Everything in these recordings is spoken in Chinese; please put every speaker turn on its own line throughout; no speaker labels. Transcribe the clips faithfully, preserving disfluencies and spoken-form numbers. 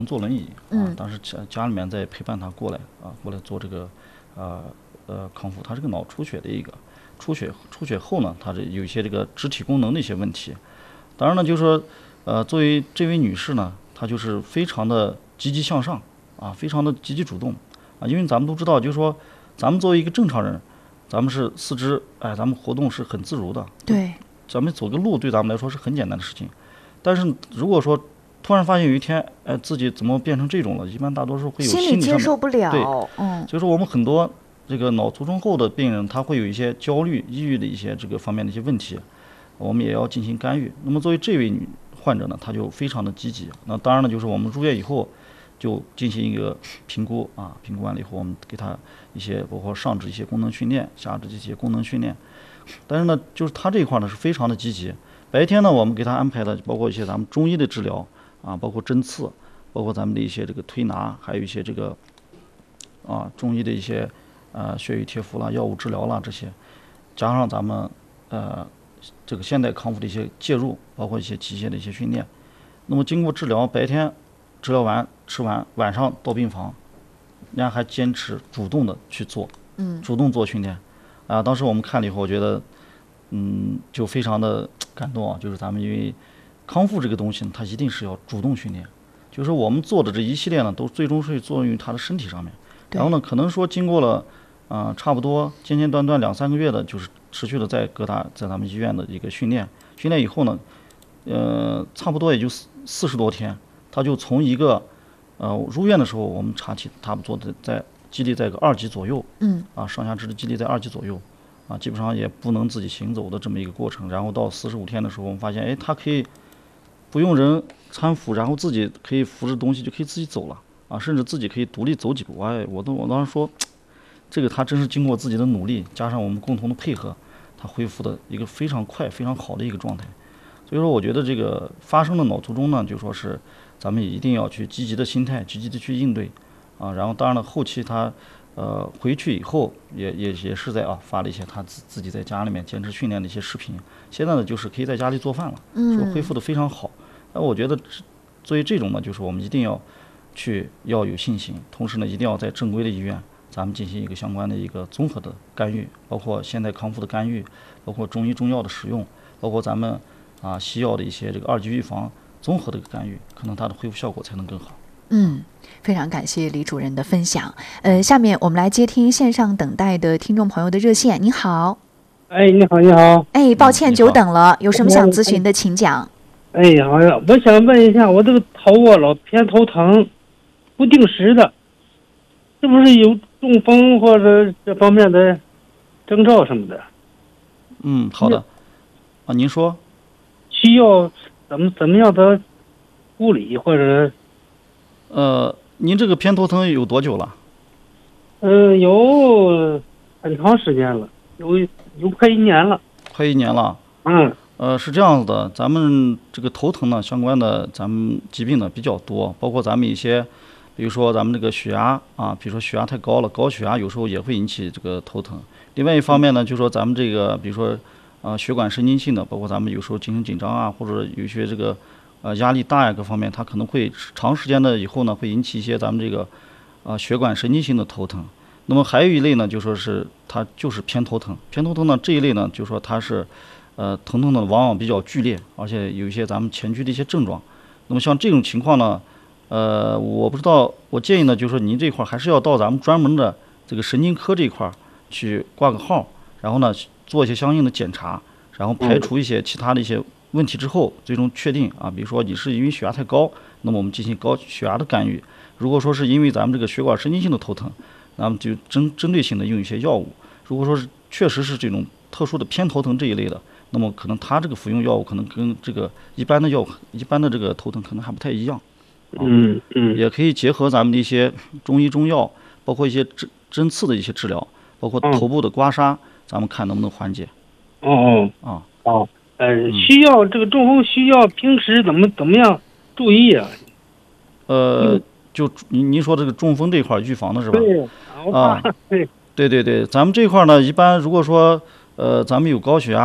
坐轮椅啊，
嗯
当时家家里面在陪伴他过来啊，过来做这个呃呃康复。他是个脑出血的一个出血出血后呢，他这有一些这个肢体功能的一些问题。当然呢，就是说呃作为这位女士呢，她就是非常的积极向上啊，非常的积极主动啊，因为咱们都知道，就是说咱们作为一个正常人，咱们是四肢哎，咱们活动是很自如的，
对，
咱们走个路对咱们来说是很简单的事情。但是如果说突然发现有一天，哎，自己怎么变成这种了？一般大多数会有
心
心理上面
里接受不
对，
了，嗯
所以说我们很多这个脑卒中后的病人，他会有一些焦虑、抑郁的一些这个方面的一些问题，我们也要进行干预。那么作为这位女患者呢，她就非常的积极。那当然呢，就是我们入院以后就进行一个评估啊，评估完了以后，我们给她一些包括上肢一些功能训练，下肢这些功能训练。但是呢，就是她这一块呢是非常的积极。白天呢，我们给她安排的包括一些咱们中医的治疗啊，包括针刺，包括咱们的一些这个推拿，还有一些这个啊中医的一些呃血瘀贴敷啦、药物治疗啦这些，加上咱们呃这个现代康复的一些介入，包括一些器械的一些训练。那么经过治疗，白天治疗完吃完，晚上到病房，人家还坚持主动的去做，
嗯
主动做训练啊。当时我们看了以后，我觉得嗯就非常的感动啊，就是咱们因为康复这个东西呢，它一定是要主动训练，就是我们做的这一系列呢，都最终是作用于他的身体上面。然后呢，可能说经过了啊、呃差不多间间断断两三个月的，就是持续的在各大在咱们医院的一个训练，训练以后呢，呃，差不多也就四四十多天，他就从一个呃入院的时候，我们查体差不多的在肌力在个二级左右，
嗯
啊，上下肢的肌力在二级左右，啊，基本上也不能自己行走的这么一个过程。然后到四十五天的时候，我们发现，哎，他可以不用人搀扶，然后自己可以扶着东西就可以自己走了，啊，甚至自己可以独立走几步。哎，我都我当时说，这个他真是经过自己的努力，加上我们共同的配合，他恢复的一个非常快、非常好的一个状态。所以说，我觉得这个发生的脑卒中呢，就说是咱们也一定要去积极的心态，积极的去应对，啊，然后当然了，后期他呃回去以后也也也是在啊发了一些他自自己在家里面坚持训练的一些视频。现在呢，就是可以在家里做饭了，说恢复的非常好。那我觉得作为这种呢，就是我们一定要去要有信心，同时呢，一定要在正规的医院，咱们进行一个相关的一个综合的干预，包括现代康复的干预，包括中医中药的使用，包括咱们啊西药的一些这个二级预防综合的一个干预，可能它的恢复效果才能更好。
嗯，非常感谢李主任的分享。呃，下面我们来接听线上等待的听众朋友的热线。您好，
哎，你好，你好。
哎，抱歉
你好
久等了，有什么想咨询的，请讲。
哎，好呀，我想问一下，我这个头啊老偏头疼，不定时的，是不是有中风或者这方面的征兆什么的？
嗯，好的。啊，您说。
需要怎么怎么样的护理或者？
呃，您这个偏头疼有多久了？
嗯、有很长时间了，有有快一年了。
快一年了。
嗯。
呃，是这样子的，咱们这个头疼呢，相关的咱们疾病呢比较多，包括咱们一些，比如说咱们这个血压啊，比如说血压太高了，高血压有时候也会引起这个头疼。另外一方面呢，就是说咱们这个，比如说呃血管神经性的，包括咱们有时候精神紧张啊，或者有一些这个呃压力大呀各方面，它可能会长时间的以后呢，会引起一些咱们这个呃血管神经性的头疼。那么还有一类呢，就说是它就是偏头疼，偏头疼呢这一类呢，就说它是。呃，疼痛呢往往比较剧烈，而且有一些咱们前驱的一些症状。那么像这种情况呢，呃，我不知道，我建议呢，就是说您这块还是要到咱们专门的这个神经科这一块去挂个号，然后呢做一些相应的检查，然后排除一些其他的一些问题之后，最终确定啊，比如说你是因为血压太高，那么我们进行高血压的干预；如果说是因为咱们这个血管神经性的头疼，那么就针针对性的用一些药物。如果说是确实是这种特殊的偏头疼这一类的，那么可能他这个服用药物可能跟这个一般的药一般的这个头疼可能还不太一样，啊、
嗯嗯，
也可以结合咱们的一些中医中药，包括一些针针刺的一些治疗，包括头部的刮痧，咱们看能不能缓解。
哦哦
啊
哦，呃，需要这个中风需要平时怎么怎么样注意啊？
呃，就您您说这个中风这块预防的是吧？
对，
啊，
对
对对对，咱们这块呢，一般如果说呃咱们有高血压。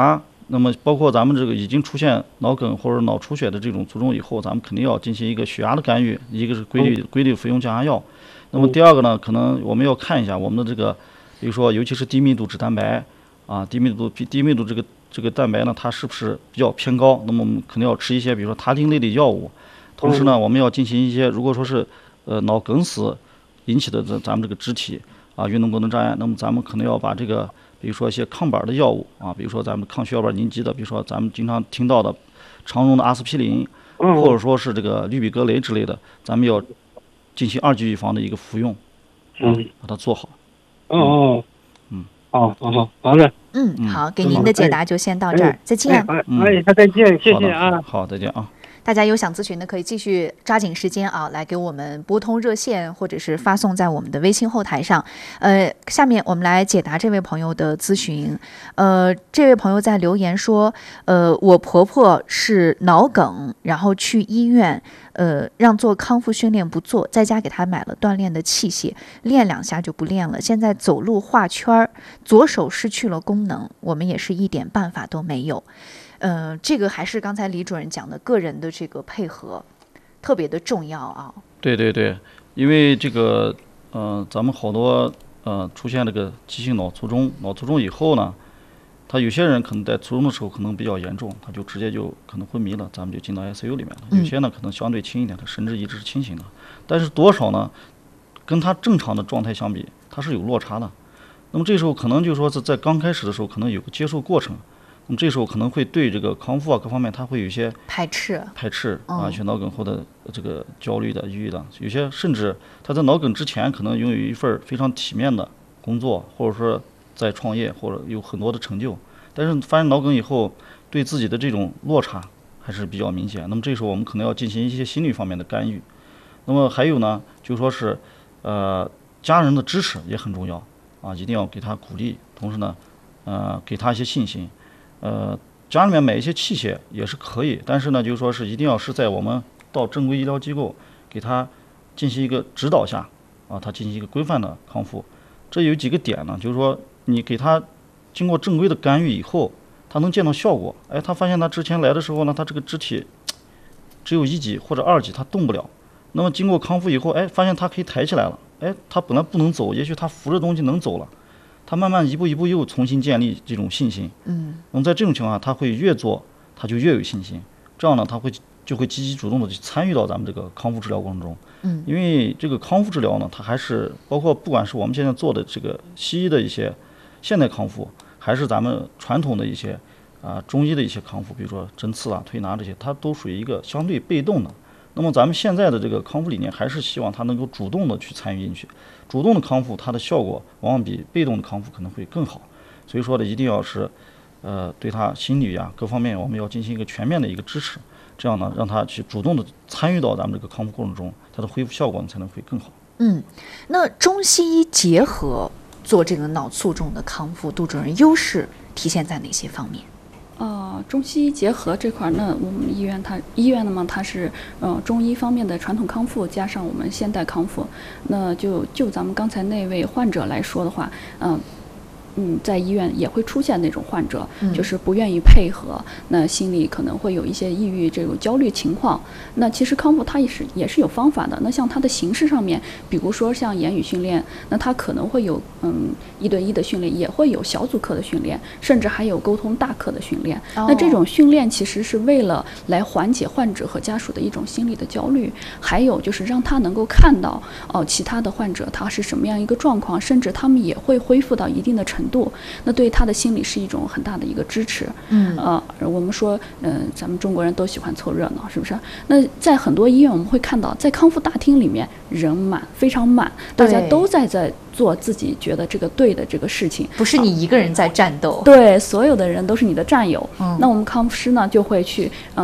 那么包括咱们这个已经出现脑梗或者脑出血的这种卒中以后，咱们肯定要进行一个血压的干预，一个是规律规律服用降压药。那么第二个呢，可能我们要看一下我们的这个，比如说尤其是低密度脂蛋白啊，低密度低密度这个这个蛋白呢，它是不是比较偏高？那么我们肯定要吃一些比如说他汀类的药物。同时呢，我们要进行一些，如果说是呃脑梗死引起的咱咱们这个肢体啊运动功能障碍，那么咱们可能要把这个比如说一些抗板的药物啊，比如说咱们抗血小板凝集的，比如说咱们经常听到的常用的阿司匹林，或者说是这个氯吡格雷之类的，咱们要进行二级预防的一个服用，啊，把它做好。
哦哦，嗯，好好好，好的。
嗯，好，给您的解答就先到这儿，再见。
哎，哎，再见，谢谢啊。
好，再见啊。
大家有想咨询的，可以继续抓紧时间啊，来给我们拨通热线，或者是发送在我们的微信后台上。呃，下面我们来解答这位朋友的咨询。呃，这位朋友在留言说，呃，我婆婆是脑梗，然后去医院，呃，让做康复训练不做，在家给她买了锻炼的器械，练两下就不练了。现在走路画圈，左手失去了功能，我们也是一点办法都没有。呃，这个还是刚才李主任讲的，个人的这个配合特别的重要啊。
对对对，因为这个，呃，咱们好多呃出现这个急性脑卒中，脑卒中以后呢，他有些人可能在卒中的时候可能比较严重，他就直接就可能昏迷了，咱们就进到 I C U 里面了。有些呢可能相对轻一点，他神志一直是清醒的，但是多少呢，跟他正常的状态相比，他是有落差的。那么这时候可能就是说是在刚开始的时候可能有个接受过程。那么这时候可能会对这个康复啊各方面，它会有一些
排斥，
排斥啊，血脑梗后的这个焦虑的、抑郁的，有些甚至他在脑梗之前可能拥有一份非常体面的工作，或者说在创业，或者有很多的成就，但是发现脑梗以后，对自己的这种落差还是比较明显。那么这时候我们可能要进行一些心理方面的干预。那么还有呢，就说是呃家人的支持也很重要啊，一定要给他鼓励，同时呢，呃给他一些信心。呃，家里面买一些器械也是可以，但是呢，就是说是一定要是在我们到正规医疗机构给他进行一个指导下啊，他进行一个规范的康复。这有几个点呢，就是说你给他经过正规的干预以后，他能见到效果。哎，他发现他之前来的时候呢，他这个肢体只有一级或者二级，他动不了。那么经过康复以后，哎，发现他可以抬起来了。哎，他本来不能走，也许他扶着东西能走了。他慢慢一步一步又重新建立这种信心，嗯，那么在这种情况下，他会越做他就越有信心，这样呢，他会就会积极主动的去参与到咱们这个康复治疗过程中，嗯，因为这个康复治疗呢，它还是包括不管是我们现在做的这个西医的一些现代康复，还是咱们传统的一些啊、呃、中医的一些康复，比如说针刺啊、推拿这些，它都属于一个相对被动的。那么咱们现在的这个康复理念还是希望他能够主动的去参与进去，主动的康复它的效果往往比被动的康复可能会更好，所以说呢，一定要是呃对他心理啊各方面我们要进行一个全面的一个支持，这样呢让他去主动的参与到咱们这个康复过程中，他的恢复效果才能会更好。
嗯，那中西医结合做这个脑卒中的康复，杜主任优势体现在哪些方面？
呃，中西医结合这块，那我们医院它医院呢嘛，它是呃中医方面的传统康复加上我们现代康复。那就就咱们刚才那位患者来说的话，嗯、呃。嗯，在医院也会出现那种患者，嗯、就是不愿意配合，那心里可能会有一些抑郁这种焦虑情况。那其实康复它也是也是有方法的。那像它的形式上面，比如说像言语训练，那它可能会有嗯一对一的训练，也会有小组课的训练，甚至还有沟通大课的训练。哦、那这种训练其实是为了来缓解患者和家属的一种心理的焦虑，还有就是让他能够看到哦、呃、其他的患者他是什么样一个状况，甚至他们也会恢复到一定的程度。度，那对他的心理是一种很大的一个支持。嗯，呃，我们说，嗯、呃，咱们中国人都喜欢凑热闹，是不是？那在很多医院，我们会看到，在康复大厅里面人满，非常满，大家都在在做自己觉得这个对的这个事情，
不是你一个人在战斗。
对，所有的人都是你的战友。嗯，那我们康复师呢，就会去，嗯、呃，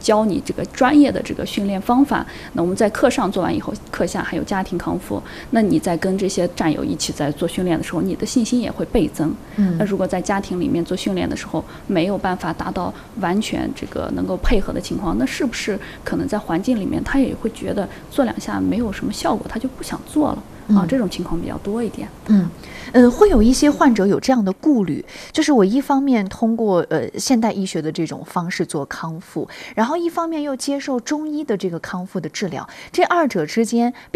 教你这个专业的这个训练方法。那我们在课上做完以后，课下还有家庭康复，那你在跟这些战友一起在做训练的时候，你的信心也会倍增。
嗯，
那如果在家庭里面做训练的时候没有办法达到完全这个能够配合的情况，那是不是可能在环境里面他也会觉得做两下没有什么效果，他就不想做了啊？这种情况比较多一点。
嗯，呃，会有一些患者有这样的顾虑，就是我一方面通过呃现代医学的这种方式做康复，然后一方面又接受中医的这个康复的治疗，这二者之间